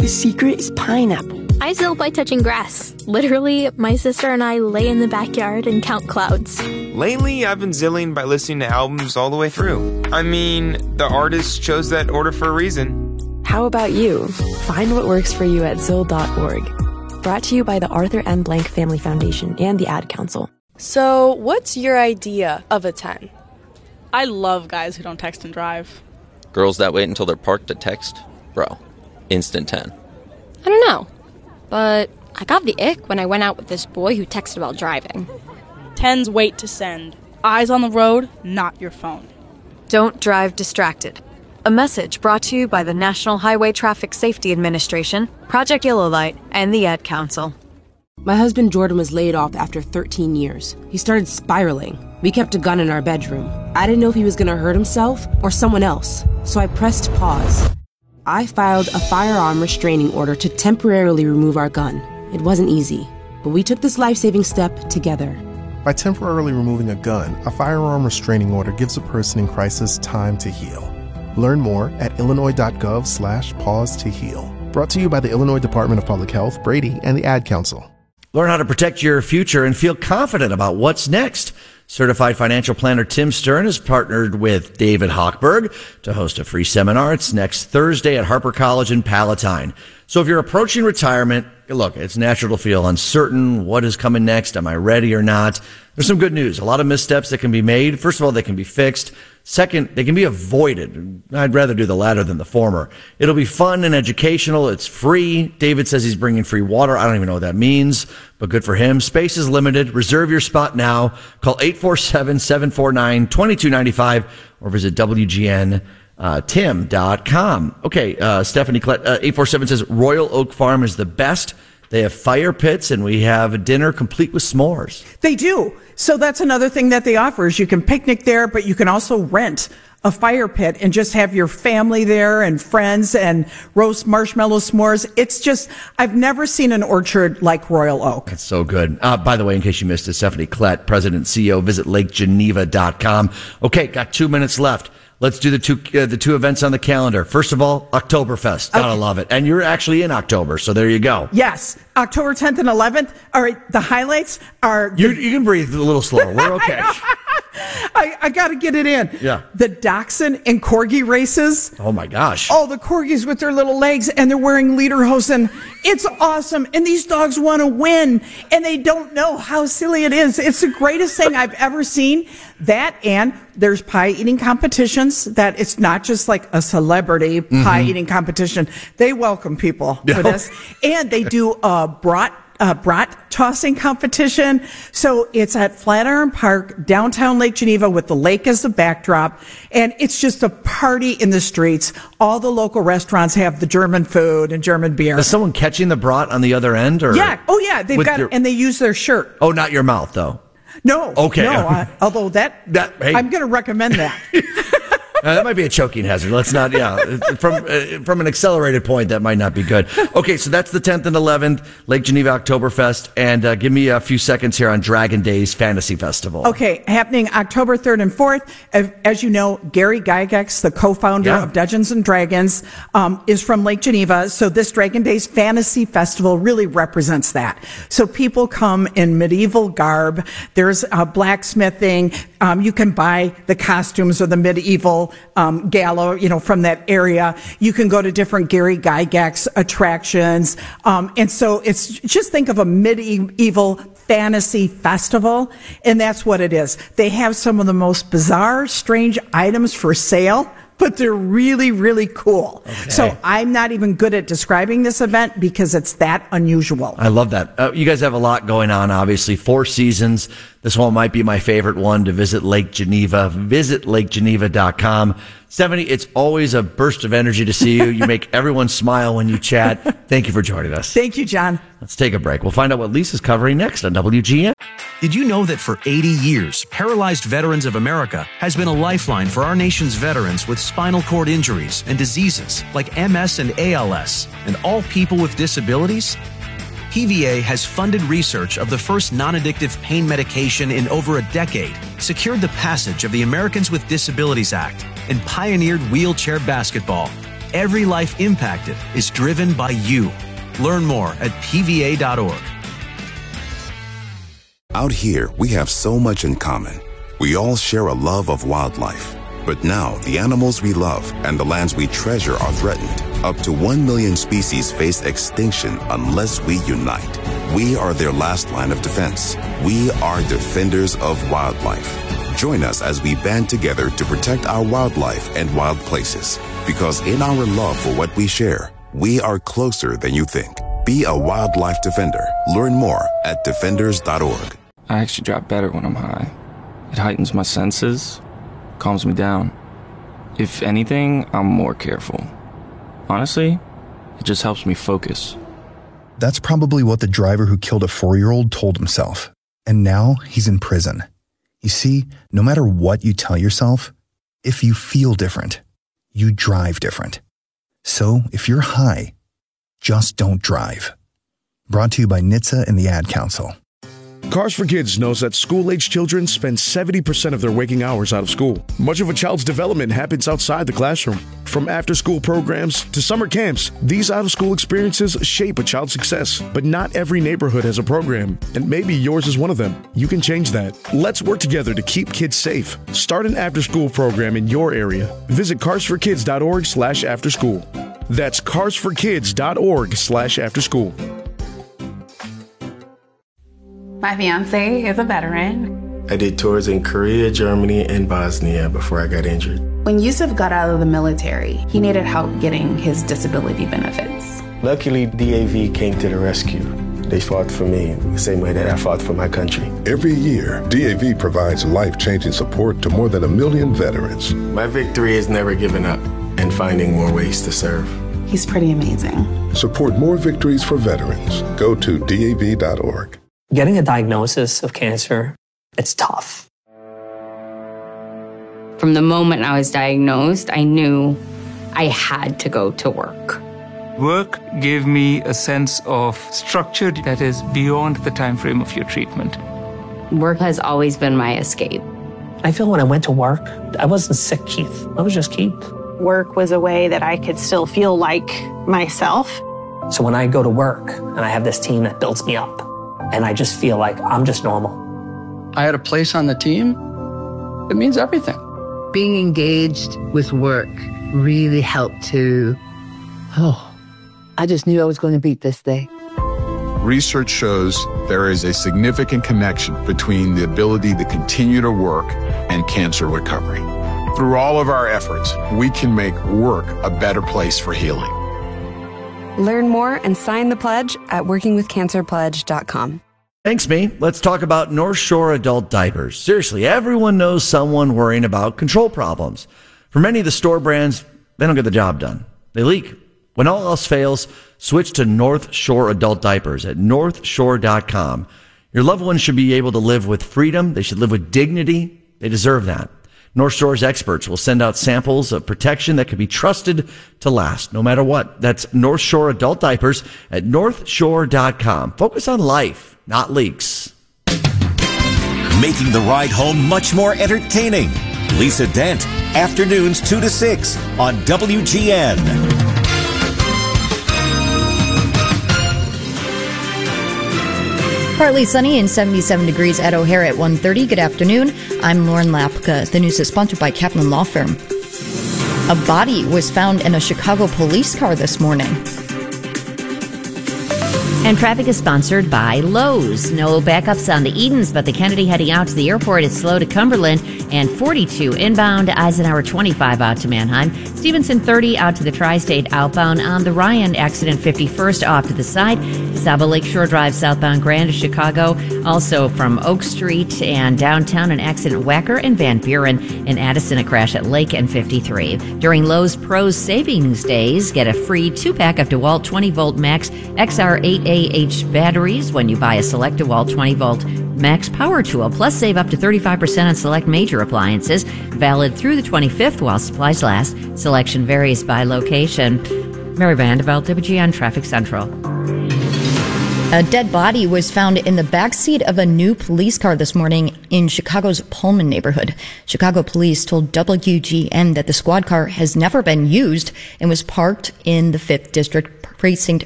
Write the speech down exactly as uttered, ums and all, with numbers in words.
The secret is pineapple. I zill by touching grass. Literally, my sister and I lay in the backyard and count clouds. Lately, I've been zilling by listening to albums all the way through. I mean, the artist chose that order for a reason. How about you? Find what works for you at zill dot org. Brought to you by the Arthur M. Blank Family Foundation and the Ad Council. So, what's your idea of a ten? I love guys who don't text and drive. Girls that wait until they're parked to text? Bro, instant ten. I don't know, but I got the ick when I went out with this boy who texted while driving. Tens wait to send. Eyes on the road, not your phone. Don't drive distracted. A message brought to you by the National Highway Traffic Safety Administration, Project Yellow Light, and the Ad Council. My husband Jordan was laid off after thirteen years. He started spiraling. We kept a gun in our bedroom. I didn't know if he was going to hurt himself or someone else, so I pressed pause. I filed a firearm restraining order to temporarily remove our gun. It wasn't easy, but we took this life-saving step together. By temporarily removing a gun, a firearm restraining order gives a person in crisis time to heal. Learn more at illinois.gov slash pause to heal. Brought to you by the Illinois Department of Public Health, Brady, and the Ad Council. Learn how to protect your future and feel confident about what's next. Certified financial planner Tim Stern has partnered with David Hochberg to host a free seminar. It's next Thursday at Harper College in Palatine. So if you're approaching retirement, look, it's natural to feel uncertain. What is coming next? Am I ready or not? There's some good news. A lot of missteps that can be made. First of all, they can be fixed. Second, they can be avoided. I'd rather do the latter than the former. It'll be fun and educational. It's free. David says he's bringing free water. I don't even know what that means, but good for him. Space is limited. Reserve your spot now. Call eight four seven, seven four nine, two two nine five or visit W G N tim dot com. Okay, uh, Stephanie Klett, uh, eight four seven says Royal Oak Farm is the best. They have fire pits, and we have a dinner complete with s'mores. They do. So that's another thing that they offer is you can picnic there, but you can also rent a fire pit and just have your family there and friends and roast marshmallow s'mores. It's just, I've never seen an orchard like Royal Oak. That's so good. Uh, by the way, in case you missed it, Stephanie Klett, President and C E O, visit lake geneva dot com. Okay, got two minutes left. Let's do the two uh, the two events on the calendar. First of all, Oktoberfest. Gotta Okay. love it. And you're actually in October, so there you go. Yes, October tenth and eleventh. All right, the highlights are... You, you can breathe a little slower. We're okay. I, I got to get it in. Yeah. The Dachshund and Corgi races. Oh, my gosh. Oh, the Corgis with their little legs, and they're wearing lederhosen. It's awesome. And these dogs want to win, and they don't know how silly it is. It's the greatest thing I've ever seen. That, and there's pie eating competitions. That it's not just like a celebrity Mm-hmm. pie eating competition. They welcome people for Yeah. this. And they do a brat uh, brat tossing competition. So it's at Flatiron Park, downtown Lake Geneva, with the lake as the backdrop. And it's just a party in the streets. All the local restaurants have the German food and German beer. Is someone catching the brat on the other end? Or Yeah. Oh, yeah. They've with got, your- and they use their shirt. Oh, not your mouth, though. No. Okay. No. Uh, although that, That- hey. I'm going to recommend that. Uh, that might be a choking hazard. Let's not, yeah. From uh, from an accelerated point, that might not be good. Okay, so that's the tenth and eleventh, Lake Geneva Oktoberfest. And uh, give me a few seconds here on Dragon Days Fantasy Festival. Okay, happening October third and fourth. As as you know, Gary Gygax, the co-founder Yeah. of Dungeons and Dragons, um, is from Lake Geneva. So this Dragon Days Fantasy Festival really represents that. So people come in medieval garb. There's uh, blacksmithing. Um, you can buy the costumes or the medieval um, gala, you know, from that area. You can go to different Gary Gygax attractions. Um, and so it's, just think of a medieval fantasy festival, and that's what it is. They have some of the most bizarre, strange items for sale, but they're really, really cool. Okay. So I'm not even good at describing this event because it's that unusual. I love that. Uh, you guys have a lot going on, obviously. Four seasons. This one might be my favorite one, to visit Lake Geneva. Visit lake geneva dot com. Stephanie, it's always a burst of energy to see you. You make everyone smile when you chat. Thank you for joining us. Thank you, John. Let's take a break. We'll find out what Lisa's covering next on W G N. Did you know that for eighty years, Paralyzed Veterans of America has been a lifeline for our nation's veterans with spinal cord injuries and diseases like M S and A L S, and all people with disabilities? P V A has funded research of the first non-addictive pain medication in over a decade, secured the passage of the Americans with Disabilities Act, and pioneered wheelchair basketball. every life impacted is driven by you. Learn more at P V A dot org. Out here, we have so much in common. We all share a love of wildlife. But now, the animals we love and the lands we treasure are threatened. Up to one million species face extinction unless we unite. We are their last line of defense. We are defenders of wildlife. Join us as we band together to protect our wildlife and wild places. Because in our love for what we share, we are closer than you think. Be a wildlife defender. Learn more at defenders dot org. I actually drive better when I'm high. It heightens my senses, calms me down. If anything, I'm more careful. Honestly, it just helps me focus. That's probably what the driver who killed a four-year-old told himself. And now he's in prison. You see, no matter what you tell yourself, if you feel different, you drive different. So if you're high, just don't drive. Brought to you by N H T S A and the Ad Council. Cars for Kids knows that school-age children spend seventy percent of their waking hours out of school. Much of a child's development happens outside the classroom. From after-school programs to summer camps, these out-of-school experiences shape a child's success. But not every neighborhood has a program, and maybe yours is one of them. You can change that. Let's work together to keep kids safe. Start an after-school program in your area. Visit cars for kids dot org slash after school. That's cars for kids dot org slash after school. My fiance is a veteran. I did tours in Korea, Germany, and Bosnia before I got injured. When Yusuf got out of the military, he needed help getting his disability benefits. Luckily, D A V came to the rescue. They fought for me the same way that I fought for my country. Every year, D A V provides life-changing support to more than a million veterans. My victory is never giving up and finding more ways to serve. He's pretty amazing. Support more victories for veterans. Go to D A V dot org. Getting a diagnosis of cancer, it's tough. From the moment I was diagnosed, I knew I had to go to work. Work gave me a sense of structure that is beyond the time frame of your treatment. Work has always been my escape. I feel when I went to work, I wasn't sick, Keith. I was just Keith. Work was a way that I could still feel like myself. So when I go to work and I have this team that builds me up, and I just feel like I'm just normal. I had a place on the team. It means everything. Being engaged with work really helped to, oh, I just knew I was going to beat this day. Research shows there is a significant connection between the ability to continue to work and cancer recovery. Through all of our efforts, we can make work a better place for healing. Learn more and sign the pledge at working with cancer pledge dot com. Thanks, me. Let's talk about North Shore adult diapers. Seriously, everyone knows someone worrying about control problems. For many of the store brands, they don't get the job done. They leak. When all else fails, switch to North Shore adult diapers at north shore dot com. Your loved ones should be able to live with freedom. They should live with dignity. They deserve that. North Shore's experts will send out samples of protection that can be trusted to last, no matter what. That's North Shore adult diapers at north shore dot com. Focus on life, not leaks. Making the ride home much more entertaining. Lisa Dent, afternoons two to six on W G N. Partly sunny and seventy-seven degrees at O'Hare at one thirty. Good afternoon. I'm Lauren Lapka. The news is sponsored by Kaplan Law Firm. A body was found in a Chicago police car this morning. And traffic is sponsored by Lowe's. No backups on the Edens, but the Kennedy heading out to the airport is slow to Cumberland, and forty-two inbound, Eisenhower twenty-five out to Manheim, Stevenson thirty out to the Tri-State outbound on the Ryan, accident fifty-first off to the side, Saba Lakeshore Drive southbound Grand to Chicago, also from Oak Street and downtown an accident Wacker and Van Buren, in Addison a crash at Lake and fifty-three. During Lowe's Pros Savings Days, get a free two-pack of DeWalt twenty volt Max X R eight A H batteries when you buy a select DeWalt twenty volt Max Power Tool. Plus, save up to thirty-five percent on select major appliances. Valid through the twenty-fifth while supplies last. Selection varies by location. Mary Vandeveld, W G N Traffic Central. A dead body was found in the backseat of a new police car this morning in Chicago's Pullman neighborhood. Chicago police told W G N that the squad car has never been used and was parked in the fifth District Precinct